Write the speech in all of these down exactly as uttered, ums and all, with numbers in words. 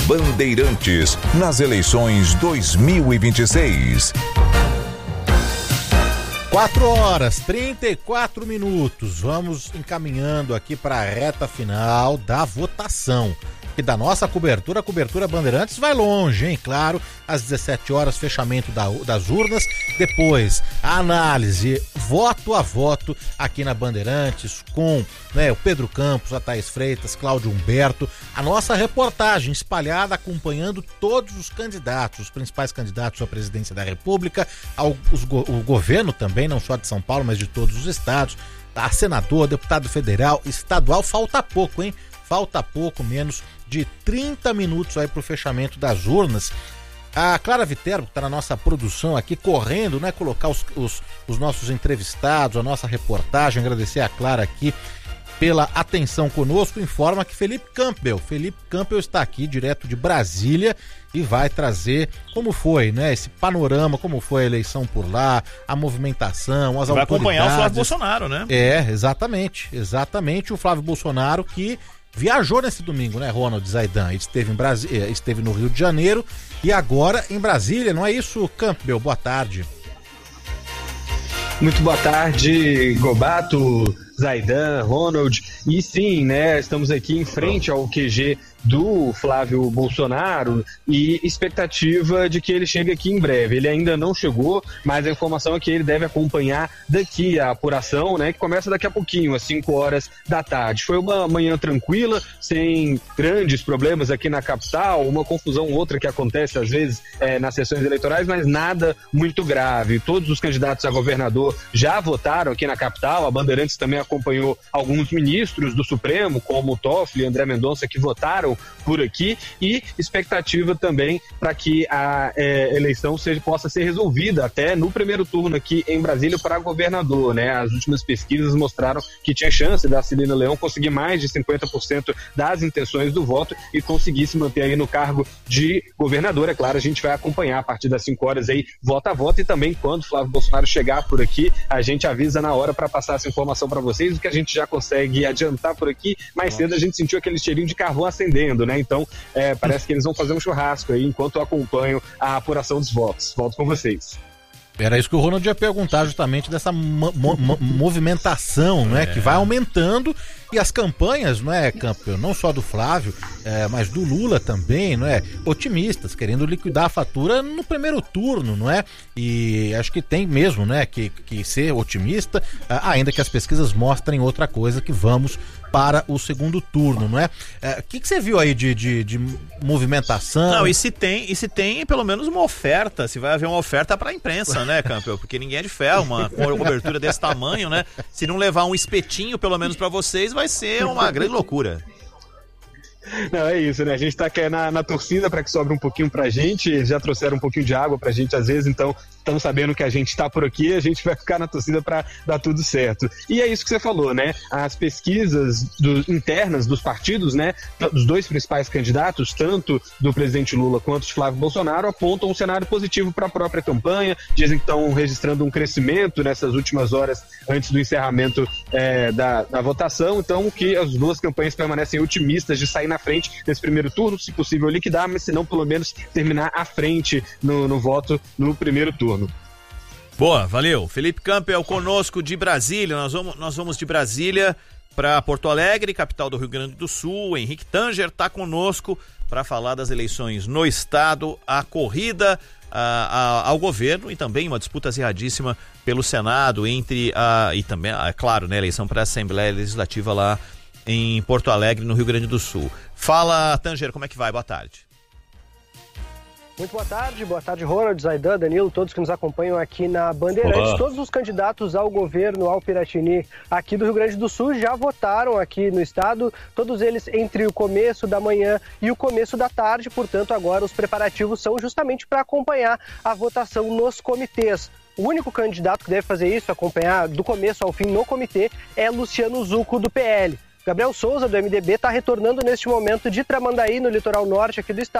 Bandeirantes nas eleições dois mil e vinte e seis. quatro horas, trinta e quatro minutos. Vamos encaminhando aqui para a reta final da votação. E da nossa cobertura, a cobertura Bandeirantes vai longe, hein? Claro, às dezessete horas, fechamento da, das urnas. Depois, a análise, voto a voto, aqui na Bandeirantes, com né, o Pedro Campos, a Thaís Freitas, Cláudio Humberto. A nossa reportagem espalhada, acompanhando todos os candidatos, os principais candidatos à presidência da República, ao, os, o governo também, não só de São Paulo, mas de todos os estados. Tá? Senador, deputado federal, estadual, falta pouco, hein? Falta pouco, menos de trinta minutos aí pro fechamento das urnas. A Clara Viterbo, que está na nossa produção aqui, correndo, né? Colocar os, os, os nossos entrevistados, a nossa reportagem, agradecer a Clara aqui pela atenção conosco, informa que Felipe Campbell, Felipe Campbell está aqui direto de Brasília e vai trazer como foi, né? Esse panorama, como foi a eleição por lá, a movimentação, as vai autoridades. Vai acompanhar o Flávio Bolsonaro, né? É, exatamente, exatamente, o Flávio Bolsonaro que viajou nesse domingo, né, Ronald Zaidan? Ele esteve, em Brasi... esteve no Rio de Janeiro e agora em Brasília, não é isso, Campbell? Boa tarde. Muito boa tarde, Gobato, Zaidan, Ronald. E sim, né, estamos aqui em frente ao Q G do Flávio Bolsonaro e expectativa de que ele chegue aqui em breve. Ele ainda não chegou, mas a informação é que ele deve acompanhar daqui a apuração, né, que começa daqui a pouquinho, às cinco horas da tarde. Foi uma manhã tranquila, sem grandes problemas aqui na capital, uma confusão ou outra que acontece às vezes é, nas sessões eleitorais, mas nada muito grave. Todos os candidatos a governador já votaram aqui na capital, a Bandeirantes também acompanhou alguns ministros do Supremo, como o Toffoli e André Mendonça, que votaram por aqui, e expectativa também para que a é, eleição seja, possa ser resolvida até no primeiro turno aqui em Brasília para governador, né? As últimas pesquisas mostraram que tinha chance da Celina Leão conseguir mais de cinquenta por cento das intenções do voto e conseguir se manter aí no cargo de governador. É claro, a gente vai acompanhar a partir das cinco horas aí, voto a voto, e também quando Flávio Bolsonaro chegar por aqui, a gente avisa na hora para passar essa informação para vocês, o que a gente já consegue adiantar por aqui. Mais cedo a gente sentiu aquele cheirinho de carvão acendendo, né? Então, é, parece que eles vão fazer um churrasco aí enquanto eu acompanho a apuração dos votos. Volto com vocês. Era isso que o Ronald ia perguntar, justamente dessa mo- mo- movimentação, né, é. que vai aumentando, e as campanhas, não é, Campbell, não só do Flávio, é, mas do Lula também, não é, otimistas, querendo liquidar a fatura no primeiro turno, não é, e acho que tem mesmo, né, que, que ser otimista, ainda que as pesquisas mostrem outra coisa, que vamos para o segundo turno, não é? O é, que, que você viu aí de, de, de movimentação? Não, e se tem, e se tem pelo menos uma oferta, se vai haver uma oferta para a imprensa, né, Campbell? Porque ninguém é de ferro, uma cobertura desse tamanho, né? Se não levar um espetinho, pelo menos para vocês, vai ser uma grande loucura. Não, é isso, né? A gente tá aqui na, na torcida para que sobre um pouquinho pra gente, já trouxeram um pouquinho de água pra gente às vezes, então estamos sabendo que a gente tá por aqui, a gente vai ficar na torcida para dar tudo certo. E é isso que você falou, né? As pesquisas do, internas dos partidos, né? Dos dois principais candidatos, tanto do presidente Lula quanto de Flávio Bolsonaro, apontam um cenário positivo para a própria campanha, dizem que estão registrando um crescimento nessas últimas horas antes do encerramento é, da, da votação, então que as duas campanhas permanecem otimistas de sair na frente nesse primeiro turno, se possível liquidar, mas se não, pelo menos terminar à frente no, no voto no primeiro turno. Boa, valeu. Felipe Campbell conosco de Brasília. Nós vamos, nós vamos de Brasília para Porto Alegre, capital do Rio Grande do Sul. Henrique Tanger está conosco para falar das eleições no estado, a corrida a, a, ao governo e também uma disputa acirradíssima pelo Senado entre a, e também, é claro, né, a eleição para a Assembleia Legislativa lá em Porto Alegre, no Rio Grande do Sul. Fala, Tanger, como é que vai? Boa tarde. Muito boa tarde, boa tarde, Ronald, Zaidan, Danilo, todos que nos acompanham aqui na Bandeirantes. Olá. Todos os candidatos ao governo, ao Piratini, aqui do Rio Grande do Sul, já votaram aqui no estado, todos eles entre o começo da manhã e o começo da tarde, portanto, agora os preparativos são justamente para acompanhar a votação nos comitês. O único candidato que deve fazer isso, acompanhar do começo ao fim no comitê, é Luciano Zucco, do P L. Gabriel Souza, do M D B, está retornando neste momento de Tramandaí, no litoral norte aqui do estado,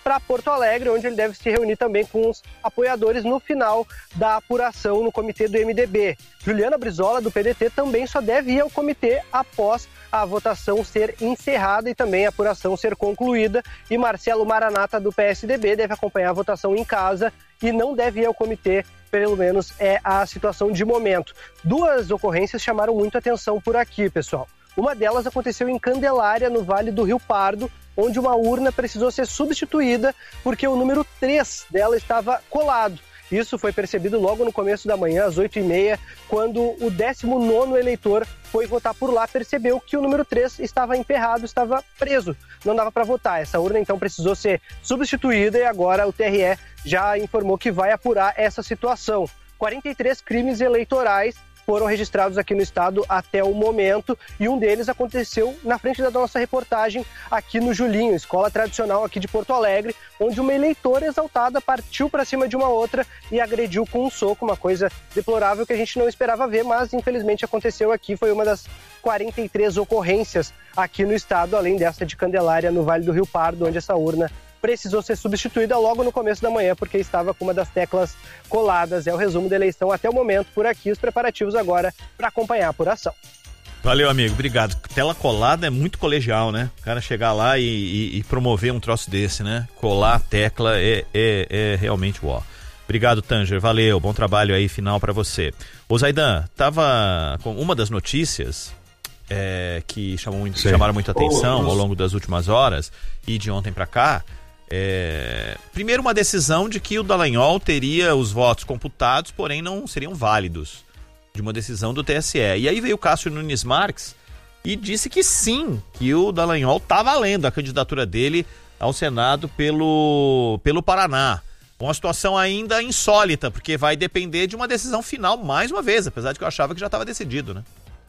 para Porto Alegre, onde ele deve se reunir também com os apoiadores no final da apuração no comitê do M D B. Juliana Brizola, do P D T, também só deve ir ao comitê após a votação ser encerrada e também a apuração ser concluída. E Marcelo Maranata, do P S D B, deve acompanhar a votação em casa e não deve ir ao comitê, pelo menos é a situação de momento. Duas ocorrências chamaram muito atenção por aqui, pessoal. Uma delas aconteceu em Candelária, no Vale do Rio Pardo, onde uma urna precisou ser substituída porque o número três dela estava colado. Isso foi percebido logo no começo da manhã, às oito e meia, quando o décimo nono eleitor foi votar por lá, percebeu que o número três estava emperrado, estava preso, não dava para votar. Essa urna então precisou ser substituída e agora o T R E já informou que vai apurar essa situação. quarenta e três crimes eleitorais foram registrados aqui no estado até o momento e um deles aconteceu na frente da nossa reportagem aqui no Julinho, escola tradicional aqui de Porto Alegre, onde uma eleitora exaltada partiu para cima de uma outra e agrediu com um soco, uma coisa deplorável que a gente não esperava ver, mas infelizmente aconteceu aqui. Foi uma das quarenta e três ocorrências aqui no estado, além dessa de Candelária, no Vale do Rio Pardo, onde essa urna precisou ser substituída logo no começo da manhã, porque estava com uma das teclas coladas. É o resumo da eleição até o momento por aqui, os preparativos agora para acompanhar a apuração. Valeu, amigo, obrigado. Tela colada é muito colegial, né? O cara chegar lá e, e, e promover um troço desse, né? Colar a tecla é, é, é realmente ó. Obrigado, Tanger, valeu, bom trabalho aí, final para você. Ô Zaidan, tava com uma das notícias é, que chamou muito, chamaram muito atenção ao longo das últimas horas e de ontem para cá. É... Primeiro, uma decisão de que o Dallagnol teria os votos computados, porém não seriam válidos, de uma decisão do T S E. E aí veio o Cássio Nunes Marques e disse que sim, que o Dallagnol está valendo a candidatura dele ao Senado pelo, pelo Paraná. Uma situação ainda insólita, porque vai depender de uma decisão final mais uma vez, apesar de que eu achava que já estava decidido, né?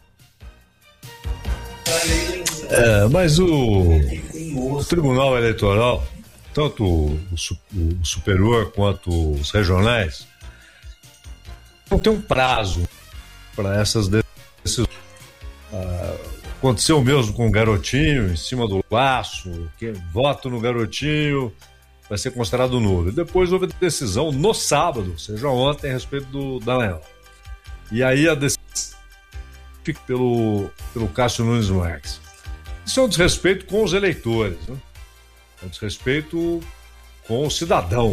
É, mas o, o Tribunal Eleitoral, tanto o, o superior quanto os regionais, não tem um prazo para essas decisões. Ah, aconteceu mesmo com o garotinho em cima do laço, que voto no garotinho vai ser considerado nulo. E depois houve decisão no sábado, ou seja, ontem, a respeito do Dallagnol. E aí a decisão fica pelo, pelo Cássio Nunes Marques. Isso é um desrespeito com os eleitores, né? É um desrespeito com o cidadão,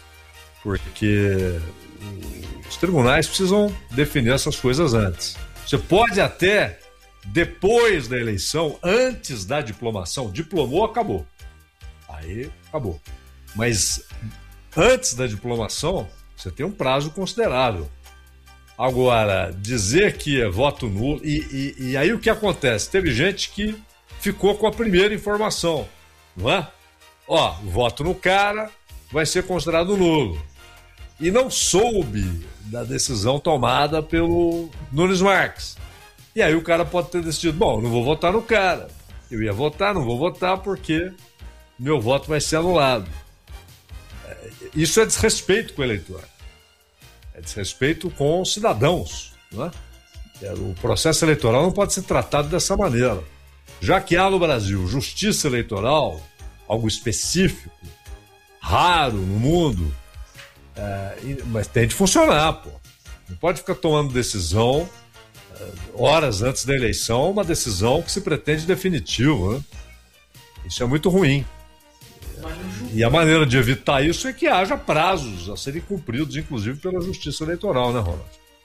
porque os tribunais precisam definir essas coisas antes. Você pode até, depois da eleição, antes da diplomação, diplomou, acabou. Aí, acabou. Mas antes da diplomação, você tem um prazo considerável. Agora, dizer que é voto nulo, e, e, e aí o que acontece? Teve gente que ficou com a primeira informação, não é? Ó, o voto no cara vai ser considerado nulo. E não soube da decisão tomada pelo Nunes Marques. E aí o cara pode ter decidido, bom, não vou votar no cara. Eu ia votar, não vou votar porque meu voto vai ser anulado. Isso é desrespeito com o eleitor. É desrespeito com os cidadãos, não é? O processo eleitoral não pode ser tratado dessa maneira. Já que há no Brasil justiça eleitoral, algo específico, raro no mundo, é, mas tem de funcionar, pô. Não pode ficar tomando decisão é, horas antes da eleição, uma decisão que se pretende definitiva, né? Isso é muito ruim. E a maneira de evitar isso é que haja prazos a serem cumpridos, inclusive pela justiça eleitoral, né, Ronald?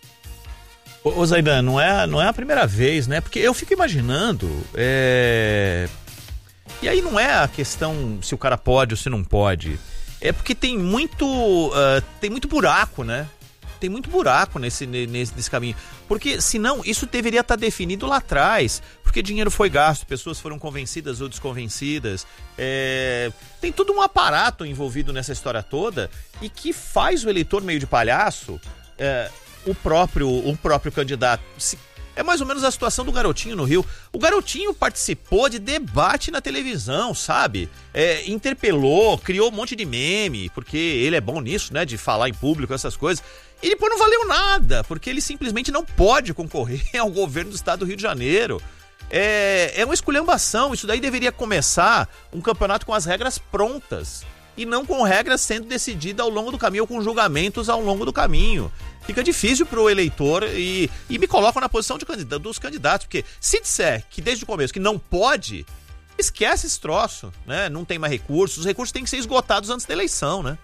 Ô Zaidan, não é, não é a primeira vez, né? Porque eu fico imaginando, é... e aí não é a questão se o cara pode ou se não pode, é porque tem muito, uh, tem muito buraco, né? Tem muito buraco nesse, nesse, nesse caminho. Porque, senão, isso deveria estar definido lá atrás. Porque dinheiro foi gasto, pessoas foram convencidas ou desconvencidas. É... Tem todo um aparato envolvido nessa história toda e que faz o eleitor meio de palhaço, é, o, próprio, o próprio candidato. Se... É mais ou menos a situação do garotinho no Rio. O garotinho participou de debate na televisão, sabe? É, interpelou, criou um monte de meme, porque ele é bom nisso, né? De falar em público, essas coisas. E depois não valeu nada, porque ele simplesmente não pode concorrer ao governo do estado do Rio de Janeiro. É, é uma esculhambação. Isso daí deveria começar um campeonato com as regras prontas. e não com regras sendo decididas ao longo do caminho ou com julgamentos ao longo do caminho. Fica difícil para o eleitor e, e me colocam na posição de candidato, dos candidatos, porque se disser que desde o começo que não pode, esquece esse troço, né? Não tem mais recursos, os recursos têm que ser esgotados antes da eleição, né?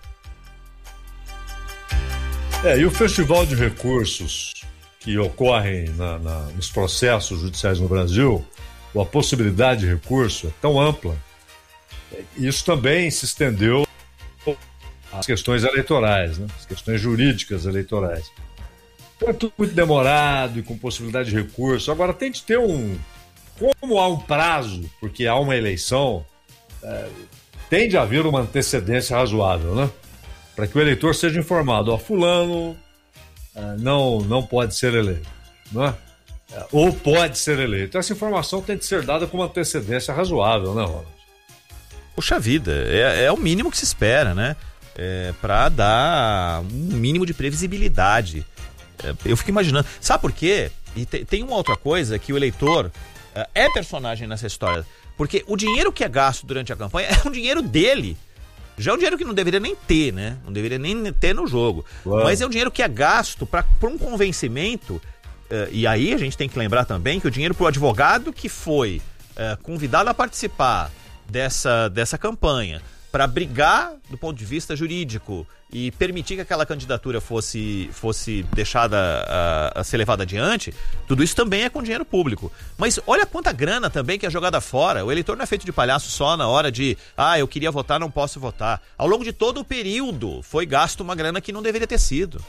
É, e o festival de recursos que ocorrem na, na, nos processos judiciais no Brasil, ou a possibilidade de recurso é tão ampla, isso também se estendeu às questões eleitorais, né? As questões jurídicas eleitorais. Então é tudo muito demorado e com possibilidade de recurso. Agora tem de ter um... Como há um prazo, porque há uma eleição, é, tem de haver uma antecedência razoável, né? Para que o eleitor seja informado, ó, fulano é, não, não pode ser eleito, né? É, ou pode ser eleito. Essa informação tem de ser dada com uma antecedência razoável, né, Ronald? Puxa vida, é, é o mínimo que se espera, né? É, para dar um mínimo de previsibilidade. É, eu fico imaginando, sabe por quê? E te, tem uma outra coisa que o eleitor é, é personagem nessa história, porque o dinheiro que é gasto durante a campanha é um dinheiro dele. Já é um dinheiro que não deveria nem ter, né? Não deveria nem ter no jogo. Uau. Mas é um dinheiro que é gasto para um convencimento. Uh, e aí a gente tem que lembrar também que o dinheiro para o advogado que foi uh, convidado a participar dessa, dessa campanha, para brigar do ponto de vista jurídico e permitir que aquela candidatura fosse, fosse deixada a, a ser levada adiante, tudo isso também é com dinheiro público. Mas olha quanta grana também que é jogada fora. O eleitor não é feito de palhaço só na hora de, ah, eu queria votar, não posso votar. Ao longo de todo o período foi gasto uma grana que não deveria ter sido.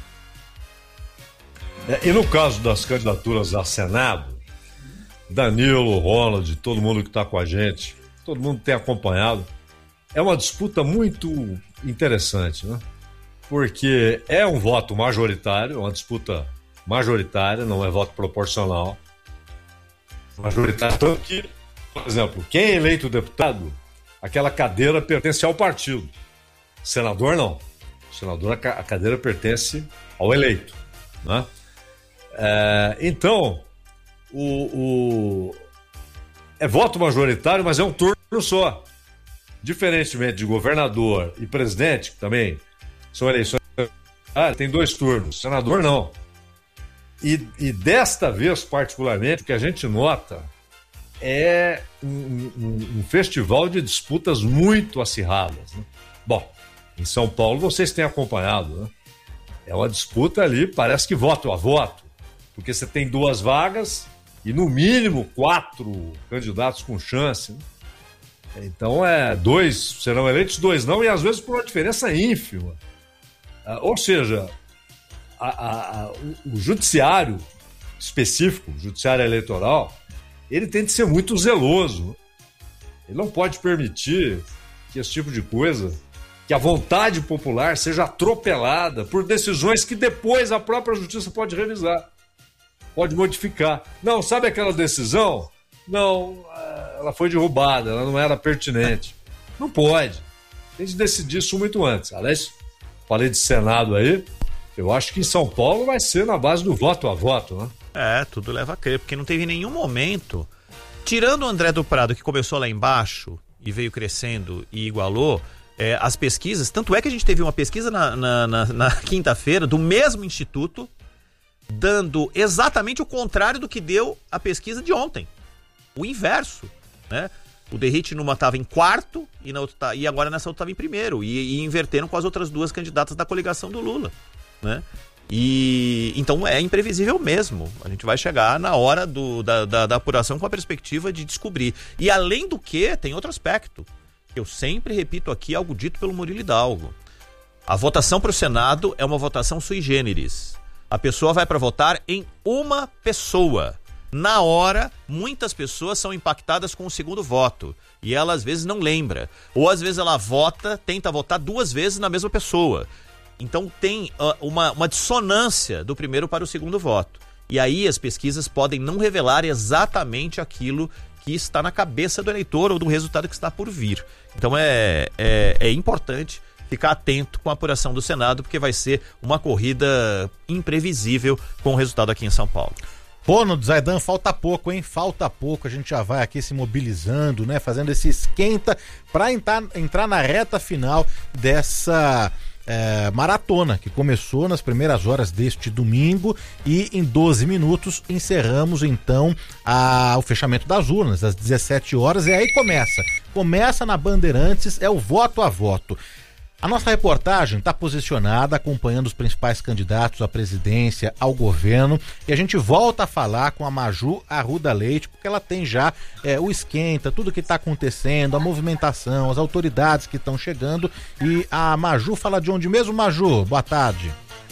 É, e no caso das candidaturas a Senado, Danilo, Ronald, todo mundo que está com a gente, todo mundo tem acompanhado, é uma disputa muito interessante, né? Porque é um voto majoritário, uma disputa majoritária, não é voto proporcional. Majoritário, tanto que, por exemplo, quem é eleito deputado, aquela cadeira pertence ao partido. Senador, não. Senador, a cadeira pertence ao eleito, né? É, então, o, o... é voto majoritário, mas é um turno só. Diferentemente de governador e presidente, que também são eleições, ah, tem dois turnos, senador não. E, e desta vez, particularmente, o que a gente nota é um, um, um festival de disputas muito acirradas, né? Bom, em São Paulo vocês têm acompanhado, né? É uma disputa ali, parece que voto a voto, porque você tem duas vagas e no mínimo quatro candidatos com chance, né? Então, é, dois serão eleitos, dois não, e às vezes por uma diferença ínfima. Ah, ou seja, a, a, a, o, o judiciário específico, o judiciário eleitoral, ele tem de ser muito zeloso. Ele não pode permitir que esse tipo de coisa, que a vontade popular seja atropelada por decisões que depois a própria justiça pode revisar, pode modificar. Não, sabe aquela decisão? Não, ela foi derrubada, ela não era pertinente. Não pode. Tem de decidir isso muito antes. Aliás, falei de Senado aí, eu acho que em São Paulo vai ser na base do voto a voto, né? É, tudo leva a crer, porque não teve nenhum momento, tirando o André do Prado, que começou lá embaixo e veio crescendo e igualou, é, as pesquisas, tanto é que a gente teve uma pesquisa na, na, na, na quinta-feira do mesmo instituto, dando exatamente o contrário do que deu a pesquisa de ontem. O inverso, né? O Derrite numa estava em quarto e, na outra, e agora nessa outra estava em primeiro. E, e inverteram com as outras duas candidatas da coligação do Lula, né? E então é imprevisível mesmo. A gente vai chegar na hora do, da, da, da apuração com a perspectiva de descobrir. E além do que, tem outro aspecto. Eu sempre repito aqui algo dito pelo Murilo Hidalgo. A votação para o Senado é uma votação sui generis. A pessoa vai para votar em uma pessoa. Na hora, muitas pessoas são impactadas com o segundo voto e ela às vezes não lembra. Ou às vezes ela vota, tenta votar duas vezes na mesma pessoa. Então tem uh, uma, uma dissonância do primeiro para o segundo voto. E aí as pesquisas podem não revelar exatamente aquilo que está na cabeça do eleitor ou do resultado que está por vir. Então é, é, é importante ficar atento com a apuração do Senado, porque vai ser uma corrida imprevisível com o resultado aqui em São Paulo. Ronald, Zaidan, falta pouco, hein? Falta pouco, a gente já vai aqui se mobilizando, né? Fazendo esse esquenta para entrar, entrar na reta final dessa é, maratona que começou nas primeiras horas deste domingo e em doze minutos encerramos então a, o fechamento das urnas às dezessete horas e aí começa, começa na Bandeirantes, é o voto a voto. A nossa reportagem está posicionada acompanhando os principais candidatos à presidência, ao governo, e a gente volta a falar com a Maju Arruda Leite, porque ela tem já é, o esquenta, tudo que está acontecendo, a movimentação, as autoridades que estão chegando, e a Maju fala de onde mesmo, Maju? Boa tarde.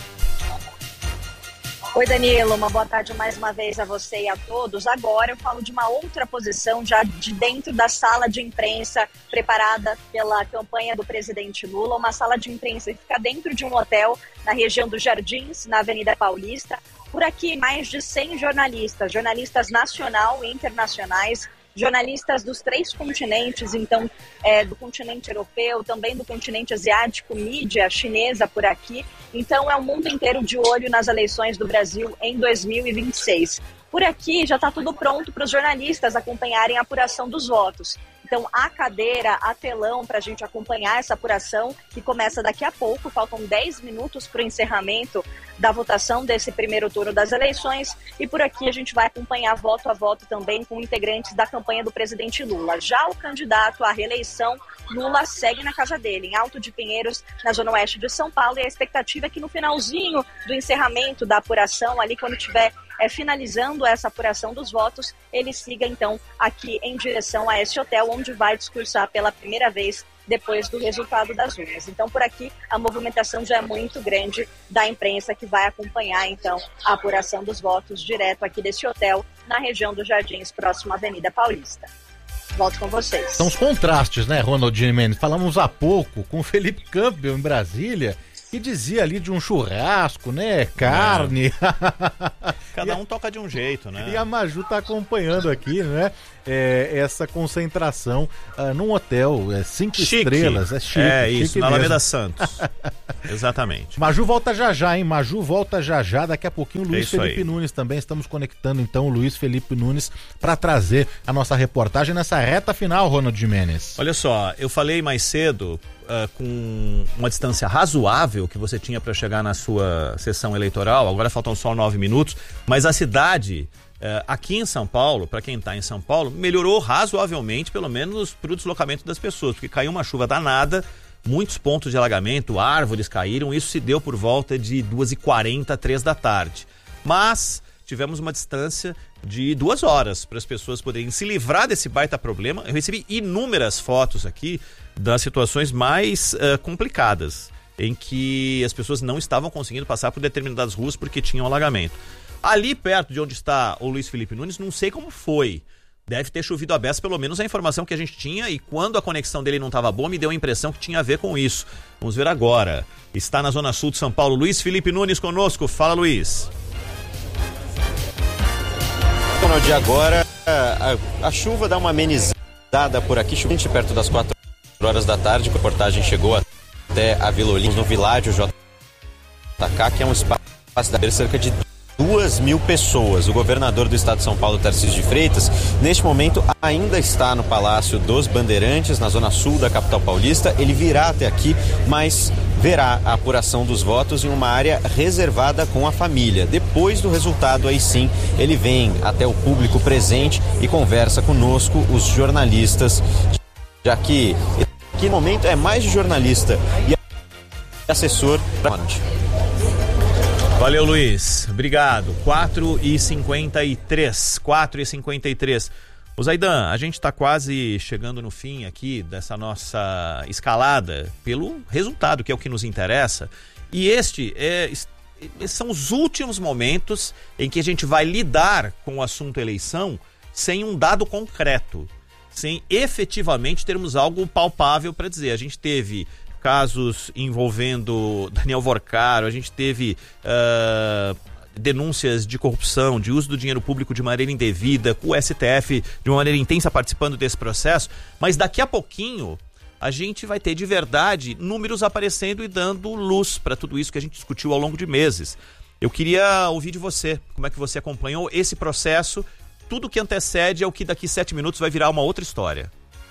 Oi, Danilo, uma boa tarde mais uma vez a você e a todos. Agora eu falo de uma outra posição, já de dentro da sala de imprensa preparada pela campanha do presidente Lula, uma sala de imprensa que fica dentro de um hotel na região dos Jardins, na Avenida Paulista. Por aqui, mais de cem jornalistas, jornalistas nacional e internacionais, jornalistas dos três continentes, então é, do continente europeu, também do continente asiático, mídia chinesa por aqui. Então é o mundo inteiro de olho nas eleições do Brasil em dois mil e vinte e seis. Por aqui já está tudo pronto para os jornalistas acompanharem a apuração dos votos. Então, há cadeira, há telão para a gente acompanhar essa apuração, que começa daqui a pouco. Faltam dez minutos para o encerramento da votação desse primeiro turno das eleições. E por aqui a gente vai acompanhar voto a voto também com integrantes da campanha do presidente Lula. Já o candidato à reeleição, Lula, segue na casa dele, em Alto de Pinheiros, na zona oeste de São Paulo. E a expectativa é que no finalzinho do encerramento da apuração, ali quando tiver é, finalizando essa apuração dos votos, ele siga então aqui em direção a esse hotel, onde vai discursar pela primeira vez depois do resultado das urnas. Então, por aqui, a movimentação já é muito grande da imprensa que vai acompanhar, então, a apuração dos votos direto aqui desse hotel, na região dos Jardins, próximo à Avenida Paulista. Volto com vocês. São os contrastes, né, Ronald Gimenez? Falamos há pouco com o Felipe Campbell em Brasília, que dizia ali de um churrasco, né, carne. É. Cada um toca de um jeito, né? E a Maju tá acompanhando aqui, né, é, essa concentração uh, num hotel, é, cinco chique. estrelas, é chique. É chique isso, na mesmo. Alameda Santos. Exatamente. Maju volta já já, hein? Maju volta já já, daqui a pouquinho o Luiz é Felipe aí. Nunes também, estamos conectando então o Luiz Felipe Nunes para trazer a nossa reportagem nessa reta final, Ronald Gimenez. Olha só, eu falei mais cedo uh, com uma distância razoável que você tinha para chegar na sua sessão eleitoral, agora faltam só nove minutos, mas a cidade uh, aqui em São Paulo, para quem está em São Paulo, melhorou razoavelmente, pelo menos para o deslocamento das pessoas, porque caiu uma chuva danada, muitos pontos de alagamento, árvores caíram, isso se deu por volta de duas e quarenta, três da tarde. Mas tivemos uma distância de duas horas para as pessoas poderem se livrar desse baita problema. Eu recebi inúmeras fotos aqui das situações mais uh, complicadas, em que as pessoas não estavam conseguindo passar por determinadas ruas porque tinham alagamento. Ali perto de onde está o Luiz Felipe Nunes, não sei como foi. Deve ter chovido a beça, pelo menos a informação que a gente tinha, e quando a conexão dele não estava boa, me deu a impressão que tinha a ver com isso. Vamos ver agora. Está na zona sul de São Paulo, Luiz Felipe Nunes conosco. Fala, Luiz. De agora, a, a chuva dá uma amenizada por aqui, chovente perto das quatro horas da tarde. A reportagem chegou até a Vila Olímpia, no Világio J K, que é um espaço de cerca de duas mil pessoas. O governador do estado de São Paulo, Tarcísio de Freitas, neste momento ainda está no Palácio dos Bandeirantes, na zona sul da capital paulista. Ele virá até aqui, mas verá a apuração dos votos em uma área reservada com a família. Depois do resultado, aí sim, ele vem até o público presente e conversa conosco, os jornalistas, já que aqui no momento é mais de jornalista e assessor para Valeu, Luiz. Obrigado. quatro e cinquenta e três. quatro e cinquenta e três. Ô Zaidan, a gente está quase chegando no fim aqui dessa nossa escalada pelo resultado, que é o que nos interessa. E este é, esses são os últimos momentos em que a gente vai lidar com o assunto eleição sem um dado concreto, sem efetivamente termos algo palpável para dizer. A gente teve casos envolvendo Daniel Vorcaro, a gente teve uh, denúncias de corrupção, de uso do dinheiro público de maneira indevida, com o S T F de uma maneira intensa participando desse processo, mas daqui a pouquinho a gente vai ter de verdade números aparecendo e dando luz para tudo isso que a gente discutiu ao longo de meses. Eu queria ouvir de você, como é que você acompanhou esse processo, tudo que antecede é o que daqui sete minutos vai virar uma outra história.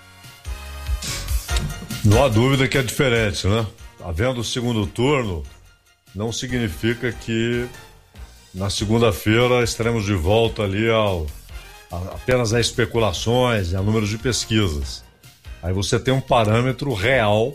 Não há dúvida que é diferente, né? Havendo o segundo turno, não significa que na segunda-feira estaremos de volta ali ao, a, apenas a especulações, a números de pesquisas. Aí você tem um parâmetro real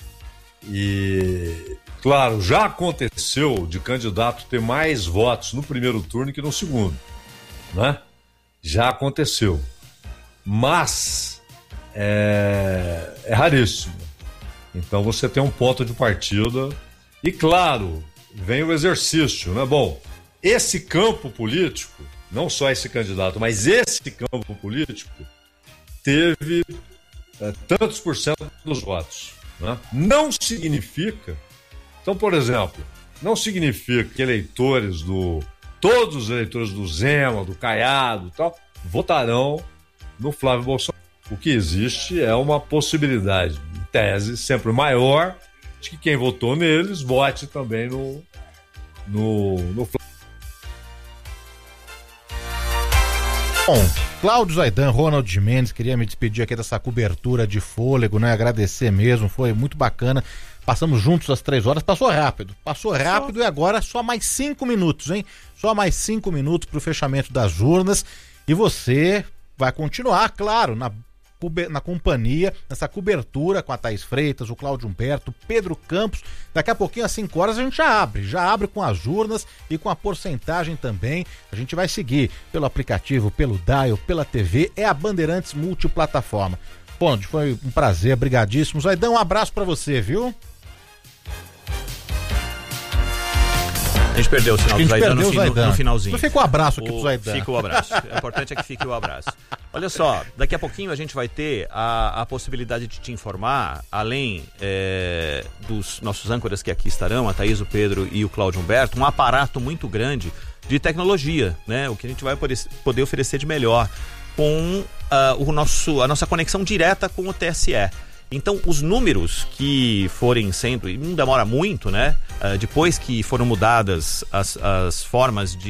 e, claro, já aconteceu de candidato ter mais votos no primeiro turno que no segundo, né? Já aconteceu. Mas é, é raríssimo. Então você tem um ponto de partida e, claro, vem o exercício, né? Bom, esse campo político, não só esse candidato, mas esse campo político teve é, tantos por cento dos votos, né? Não significa, então, por exemplo, não significa que eleitores do, todos os eleitores do Zema, do Caiado e tal, votarão no Flávio Bolsonaro. O que existe é uma possibilidade, em tese, sempre maior, de que quem votou neles vote também no, no, no Flávio. Bom, Cláudio Zaidan, Ronald Mendes, queria me despedir aqui dessa cobertura de fôlego, né? Agradecer mesmo, foi muito bacana. Passamos juntos às três horas, passou rápido, passou rápido e agora só mais cinco minutos, hein? Só mais cinco minutos para o fechamento das urnas e você vai continuar, claro, na, na companhia, nessa cobertura com a Thaís Freitas, o Cláudio Humberto, Pedro Campos. Daqui a pouquinho, às cinco horas, a gente já abre, já abre com as urnas e com a porcentagem também. A gente vai seguir pelo aplicativo, pelo Dial, pela T V, é a Bandeirantes Multiplataforma. Bom, foi um prazer, brigadíssimo. Zaidan, um abraço pra você, viu? A gente perdeu o sinal do Zaidan no, no, no finalzinho. Fica o abraço aqui o, pro Zaidan. Fica o abraço. O importante é que fique o abraço. Olha só, daqui a pouquinho a gente vai ter a, a possibilidade de te informar, além é, dos nossos âncoras que aqui estarão, a Thaís, o Pedro e o Cláudio Humberto, um aparato muito grande de tecnologia, né? O que a gente vai poder oferecer de melhor com uh, o nosso, a nossa conexão direta com o T S E. Então, os números que forem sendo, e não demora muito, né? Uh, depois que foram mudadas as, as formas de